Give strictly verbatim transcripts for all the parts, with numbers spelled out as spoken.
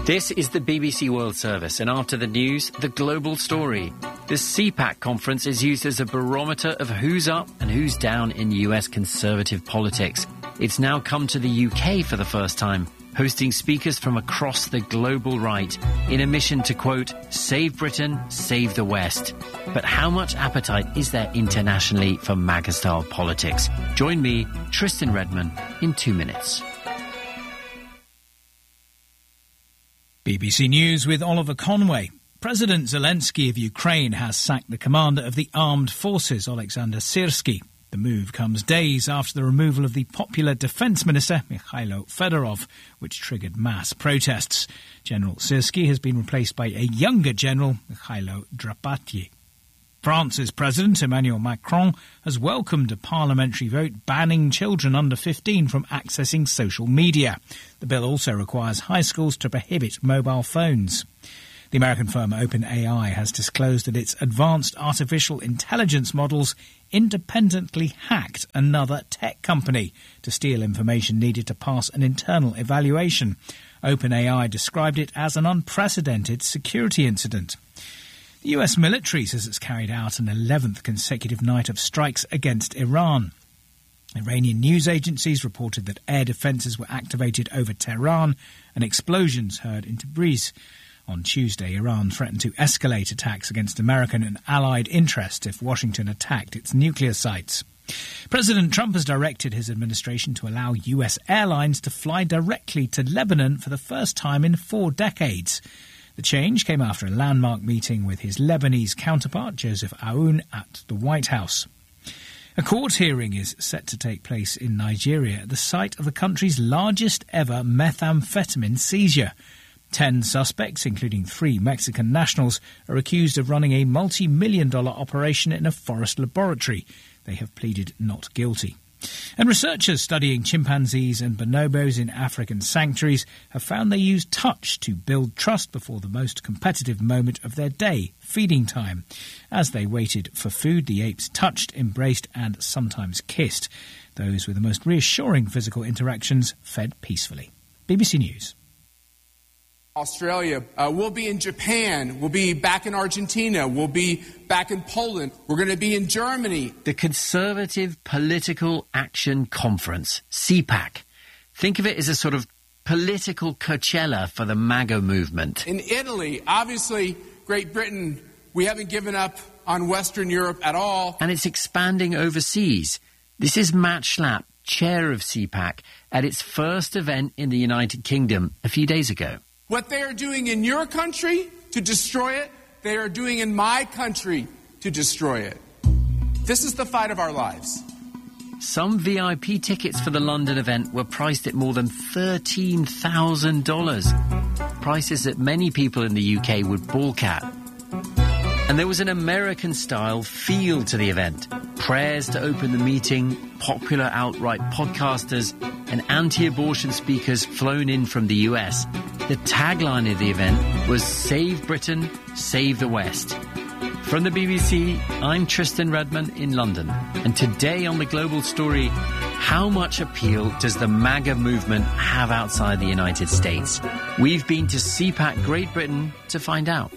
This is the B B C World Service, and after the news, the global story. The CPAC conference is used as a barometer of who's up and who's down in U S conservative politics. It's now come to the U K for the first time, hosting speakers from across the global right in a mission to, quote, save Britain, save the West. But how much appetite is there internationally for MAGA-style politics? Join me, Tristan Redman, in two minutes. B B C News with Oliver Conway. President Zelensky of Ukraine has sacked the commander of the armed forces, Alexander Syrsky. The move comes days after the removal of the popular defence minister, Mikhailo Fedorov, which triggered mass protests. General Syrsky has been replaced by a younger general, Mikhailo Drapatyi. France's President Emmanuel Macron has welcomed a parliamentary vote banning children under fifteen from accessing social media. The bill also requires high schools to prohibit mobile phones. The American firm OpenAI has disclosed that its advanced artificial intelligence models independently hacked another tech company to steal information needed to pass an internal evaluation. OpenAI described it as an unprecedented security incident. The U S military says it's carried out an eleventh consecutive night of strikes against Iran. Iranian news agencies reported that air defences were activated over Tehran and explosions heard in Tabriz. On Tuesday, Iran threatened to escalate attacks against American and allied interests if Washington attacked its nuclear sites. President Trump has directed his administration to allow U S airlines to fly directly to Lebanon for the first time in four decades. The change came after a landmark meeting with his Lebanese counterpart, Joseph Aoun, at the White House. A court hearing is set to take place in Nigeria at the site of the country's largest ever methamphetamine seizure. Ten suspects, including three Mexican nationals, are accused of running a multi-million dollar operation in a forest laboratory. They have pleaded not guilty. And researchers studying chimpanzees and bonobos in African sanctuaries have found they use touch to build trust before the most competitive moment of their day, feeding time. As they waited for food, the apes touched, embraced and sometimes kissed. Those with the most reassuring physical interactions fed peacefully. B B C News. Australia, uh, we'll be in Japan, we'll be back in Argentina, we'll be back in Poland, we're going to be in Germany. The Conservative Political Action Conference, CPAC. Think of it as a sort of political Coachella for the MAGA movement. In Italy, obviously, Great Britain, we haven't given up on Western Europe at all. And it's expanding overseas. This is Matt Schlapp, chair of CPAC, at its first event in the United Kingdom a few days ago. What they are doing in your country to destroy it, they are doing in my country to destroy it. This is the fight of our lives. Some V I P tickets for the London event were priced at more than thirteen thousand dollars. Prices that many people in the U K would balk at. And there was an American-style feel to the event. Prayers to open the meeting, popular outright podcasters, and anti-abortion speakers flown in from the U S. The tagline of the event was Save Britain, Save the West. From the B B C, I'm Tristan Redman in London. And today on The Global Story, how much appeal does the MAGA movement have outside the United States? We've been to CPAC Great Britain to find out.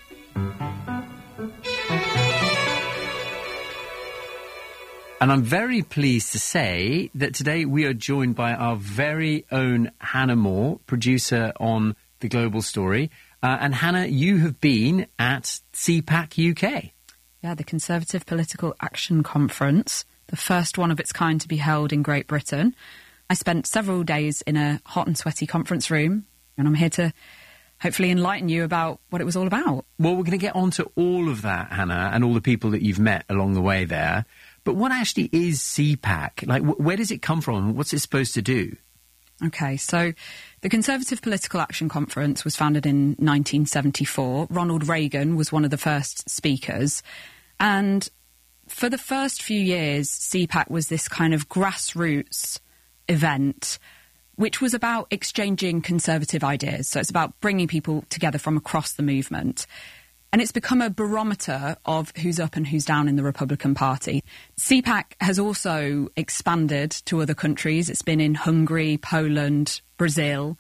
And I'm very pleased to say that today we are joined by our very own Hannah Moore, producer on The Global Story. Uh, and Hannah, you have been at CPAC U K. Yeah, the Conservative Political Action Conference, the first one of its kind to be held in Great Britain. I spent several days in a hot and sweaty conference room, and I'm here to hopefully enlighten you about what it was all about. Well, we're going to get on to all of that, Hannah, and all the people that you've met along the way there. But what actually is CPAC? Like, wh- where does it come from? What's it supposed to do? OK, so the Conservative Political Action Conference was founded in nineteen seventy-four. Ronald Reagan was one of the first speakers. And for the first few years, CPAC was this kind of grassroots event, which was about exchanging conservative ideas. So it's about bringing people together from across the movement. And it's become a barometer of who's up and who's down in the Republican Party. CPAC has also expanded to other countries. It's been in Hungary, Poland, Brazil.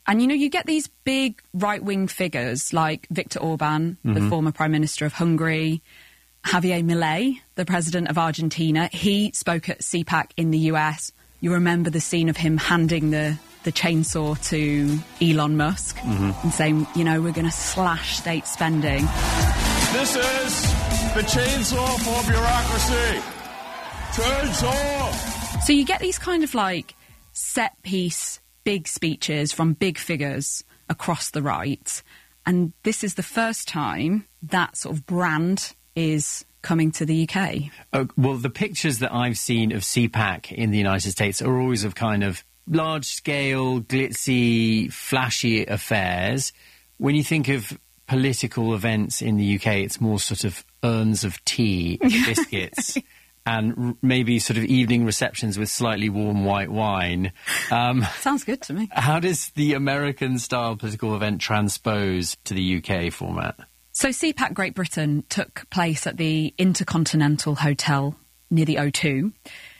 And, you know, you get these big right-wing figures like Viktor Orban, mm-hmm. the former Prime Minister of Hungary, Javier Milei, the President of Argentina. He spoke at CPAC in the U S. You remember the scene of him handing the, the chainsaw to Elon Musk mm-hmm. and saying, you know, we're going to slash state spending. This is the chainsaw for bureaucracy. Chainsaw! So you get these kind of like set-piece big speeches from big figures across the right. And this is the first time that sort of brand is coming to the U K. Oh, well, the pictures that I've seen of CPAC in the United States are always of kind of large-scale, glitzy, flashy affairs. When you think of political events in the U K, it's more sort of urns of tea and biscuits and r- maybe sort of evening receptions with slightly warm white wine. Um, Sounds good to me. How does the American-style political event transpose to the U K format? So CPAC Great Britain took place at the Intercontinental Hotel near the O two.